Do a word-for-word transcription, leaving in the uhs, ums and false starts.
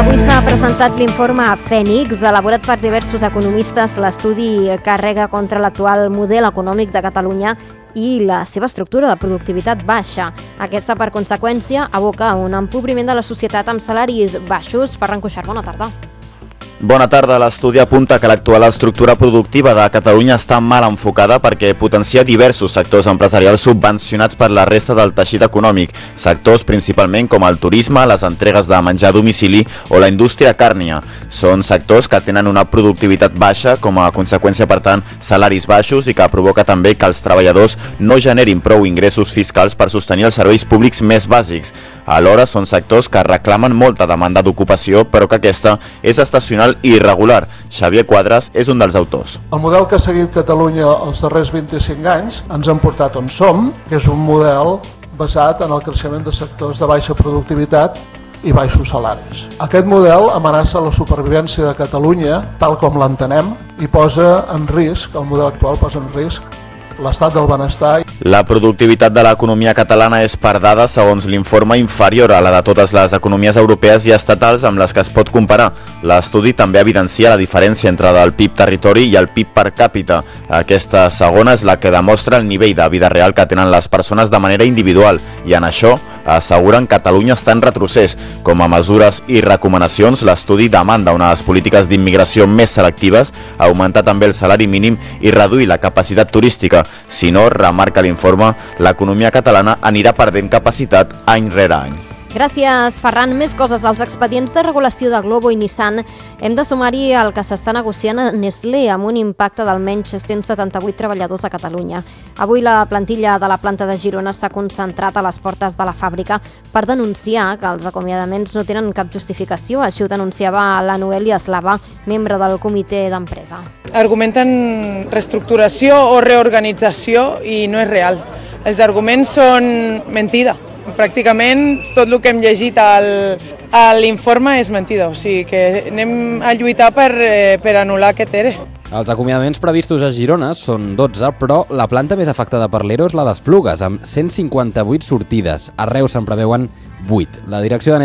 Avui s'ha presentat l'informe Fènix, elaborat per diversos economistes. L'estudi carrega contra l'actual model econòmic de Catalunya i la seva estructura de productivitat baixa. Aquesta, per conseqüència, aboca un empobriment de la societat amb salaris baixos. Ferran Cuixart, bona tarda. Bona tarda. L'estudi apunta que l'actual estructura productiva de Catalunya està mal enfocada perquè potencia diversos sectors empresarials subvencionats per la resta del teixit econòmic, sectors principalment com el turisme, les entregues de menjar a domicili o la indústria càrnia. Són sectors que tenen una productivitat baixa, com a conseqüència, per tant, salaris baixos, i que provoca també que els treballadors no generin prou ingressos fiscals per sostenir els serveis públics més bàsics. Alhora, són sectors que reclamen molta demanda d'ocupació, però que aquesta és estacional i irregular. Xavier Quadras és un dels autors. El model que ha seguit Catalunya els darrers vint-i-cinc anys ens han portat on som, que és un model basat en el creixement de sectors de baixa productivitat i baixos salaris. Aquest model amenaça la supervivència de Catalunya tal com l'entenem i posa en risc, el model actual posa en risc l'estat del benestar. La productivitat de l'economia catalana és, per dades, segons l'informe, inferior a la de totes les economies europees i estatals amb les que es pot comparar. L'estudi també evidencia la diferència entre el P I B territori i el P I B per càpita. Aquesta segona és la que demostra el nivell de vida real que tenen les persones de manera individual, i en això asseguren que Catalunya està en retrocés. Com a mesures i recomanacions, l'estudi demanda unes polítiques d'immigració més selectives, augmentar també el salari mínim i reduir la capacitat turística. Si no, remarca l'informe, l'economia catalana anirà perdent capacitat any rere any. Gràcies, Ferran. Més coses. Als expedients de regulació de Glovo i Nissan hem de sumar-hi el que s'està negociant a Nestlé, amb un impacte d'almenys cent setanta-vuit treballadors a Catalunya. Avui la plantilla de la planta de Girona s'ha concentrat a les portes de la fàbrica per denunciar que els acomiadaments no tenen cap justificació. Així ho denunciava la Noelia Eslava, membre del comitè d'empresa. Argumenten reestructuració o reorganització i no és real. Els arguments són mentida. Pràcticament tot el que hem llegit a l'informe és mentida, o sigui que anem a lluitar per, per anul·lar aquest E R E. Els acomiadaments previstos a Girona són dotze, però la planta més afectada per l'E R O és la d'Esplugues, amb cent cinquanta-vuit sortides. A Reus se'n preveuen vuit. La direcció de